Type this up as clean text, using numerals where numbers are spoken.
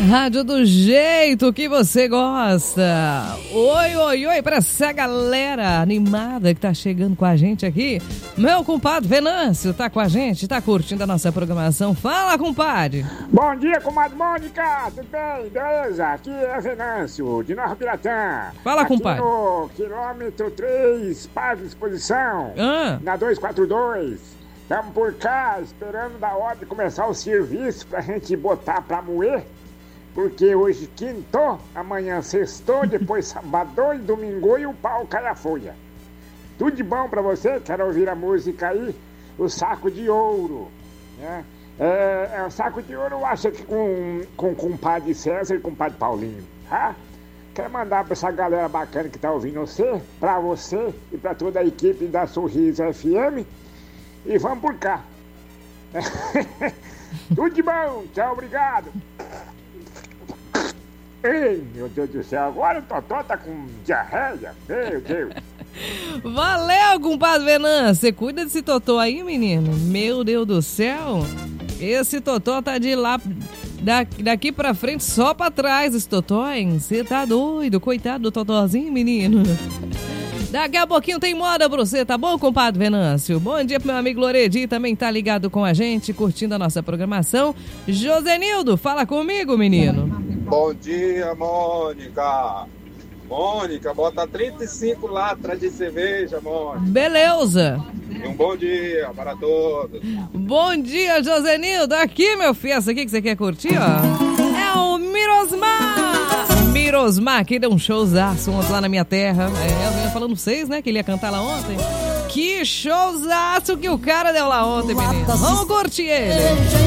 rádio do jeito que você gosta. Oi, oi, oi pra essa galera animada que tá chegando com a gente aqui. Meu compadre Venâncio tá com a gente, tá curtindo a nossa programação. Fala, compadre. Bom dia, comadre Mônica. Tudo bem? Beleza? Aqui é Venâncio, de Nova Piratã. Fala, compadre. Aqui no quilômetro 3, Paz de Exposição, na 242. Estamos por cá, esperando da hora de começar o serviço pra gente botar pra moer. Porque hoje quintou, amanhã sextou, depois sábado e domingo e o pau cai a folha. Tudo de bom pra você? Quero ouvir a música aí? O Saco de Ouro, né? O Saco de Ouro eu acho que com o compadre César e com o compadre Paulinho, tá? Quero mandar pra essa galera bacana que tá ouvindo você, pra você e pra toda a equipe da Sorriso FM. E vamos por cá. Tudo de bom, tchau, obrigado. Ei, meu Deus do céu, agora o Totó tá com diarreia, meu Deus. Valeu, compadre Venâncio. Você cuida desse Totó aí, menino? Meu Deus do céu. Esse Totó tá de lá, daqui pra frente só pra trás, esse Totó, hein? Você tá doido, coitado do Totózinho, menino. Daqui a pouquinho tem moda pra você, tá bom, compadre Venâncio? Bom dia pro meu amigo Loredi, também tá ligado com a gente, curtindo a nossa programação. Josenildo, fala comigo, menino. Bom dia, Mônica. Mônica, bota 35 latras de cerveja, Mônica. Beleza. E um bom dia para todos. Bom dia, Josenildo. Aqui, meu filho, essa aqui que você quer curtir, ó, é o Mirosmar. Mirosmar, que deu um showzaço ontem lá na minha terra. Eu vinha falando pra vocês, né, que ele ia cantar lá ontem. Que showzaço que o cara deu lá ontem, menino. Vamos curtir ele.